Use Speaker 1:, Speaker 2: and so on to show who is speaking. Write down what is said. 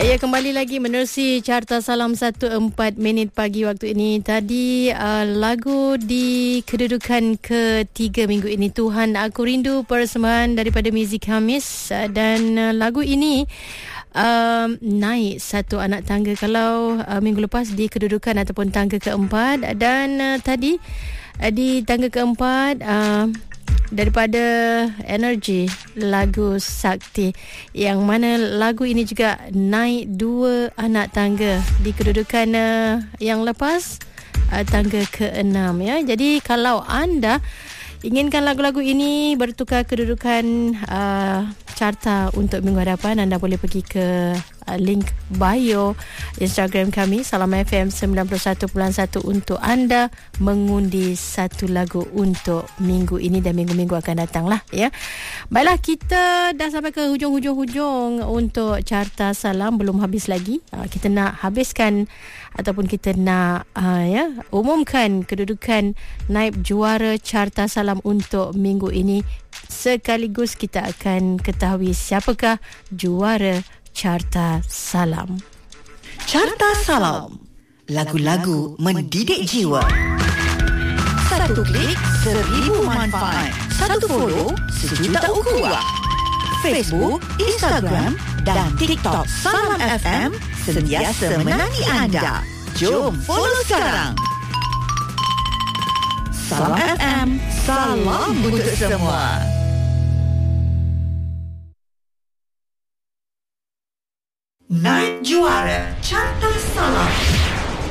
Speaker 1: Ya, kembali lagi menerusi Carta Salam 1.4 minit pagi waktu ini. Tadi lagu di kedudukan ketiga minggu ini, Tuhan Aku Rindu, persembahan daripada Mizi Khamis. Dan lagu ini naik satu anak tangga kalau minggu lepas di kedudukan ataupun tangga keempat. Dan tadi di tangga keempat daripada Energy, lagu Sakti, yang mana lagu ini juga naik 2 anak tangga di kedudukan yang lepas, tangga ke-6 ya. Jadi kalau anda inginkan lagu-lagu ini bertukar kedudukan carta untuk minggu hadapan, anda boleh pergi ke link bio Instagram kami Salam FM 91.1 untuk anda mengundi satu lagu untuk minggu ini dan minggu-minggu akan datang lah ya. Baiklah, kita dah sampai ke hujung untuk Carta Salam, belum habis lagi. Kita nak habiskan ataupun kita nak umumkan kedudukan naib juara Carta Salam untuk minggu ini. Sekaligus kita akan ketahui siapakah juara Carta Salam.
Speaker 2: Carta Salam, lagu-lagu mendidik jiwa. 1 klik, 1000 manfaat. 1 follow, 1 juta ukhuwah. Facebook, Instagram dan TikTok Salam FM sentiasa menanti anda. Jom follow sekarang. Salam FM, salam untuk semua. Naib juara Carta Salam.